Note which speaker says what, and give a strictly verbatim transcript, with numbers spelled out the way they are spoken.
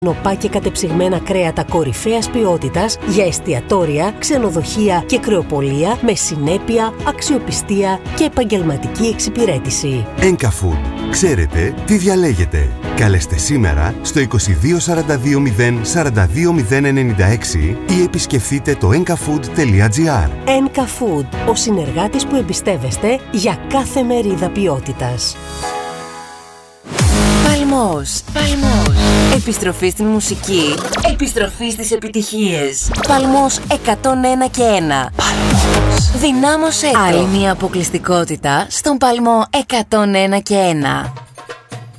Speaker 1: νοπά και κατεψυγμένα κρέατα κορυφαίας ποιότητας για εστιατόρια, ξενοδοχεία και κρεοπολία με συνέπεια, αξιοπιστία και επαγγελματική εξυπηρέτηση.
Speaker 2: Enka Food. Ξέρετε τι διαλέγετε. Καλέστε σήμερα στο είκοσι δύο σαράντα δύο μηδέν σαράντα δύο μηδέν ενενήντα έξι ή επισκεφτείτε το enkafood τελεία gr.
Speaker 1: Enka Food, ο συνεργάτης που εμπιστεύεστε για κάθε μερίδα ποιότητας.
Speaker 3: Παλμός. Παλμός. Επιστροφή στην μουσική. Επιστροφή στις επιτυχίες. Παλμός εκατόν ένα και ένα. Παλμός. Δυνάμωσέ το. Άλλη μια αποκλειστικότητα στον Παλμό εκατόν ένα και ένα.